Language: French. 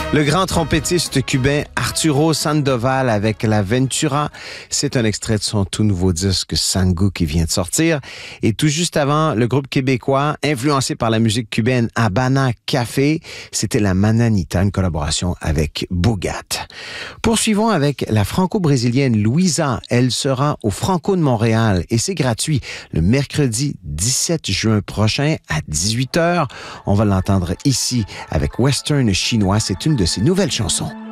Le grand trompettiste cubain Arturo Sandoval avec la Ventura, c'est un extrait de son tout nouveau disque Sangu qui vient de sortir. Et tout juste avant, le groupe québécois, influencé par la musique cubaine Habana Café, c'était la Mananita, une collaboration avec Bougat. Poursuivons avec la franco-brésilienne Louisa. Elle sera au Franco de Montréal et c'est gratuit le mercredi 17 juin prochain à 18h. On va l'entendre ici avec Western chinois. C'est une de ses nouvelles chansons.